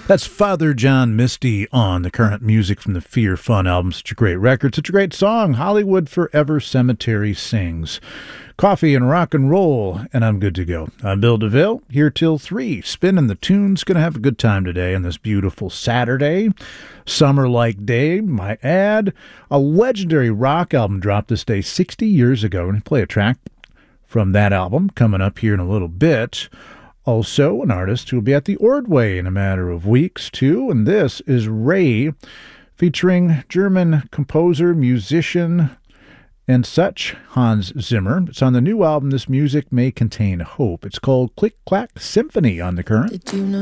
That's Father John Misty on the current music from the Fear Fun album. Such a great record, such a great song. Hollywood Forever Cemetery sings. Coffee and rock and roll, and I'm good to go. I'm Bill DeVille, here till 3, spinning the tunes. Gonna have a good time today on this beautiful Saturday. Summer-like day, might add. A legendary rock album dropped this day 60 years ago. We're gonna play a track from that album coming up here in a little bit. Also, an artist who will be at the Ordway in a matter of weeks, too. And this is Ray, featuring German composer, musician, and such, Hans Zimmer. It's on the new album, This Music May Contain Hope. It's called Click Clack Symphony on the current. Did you know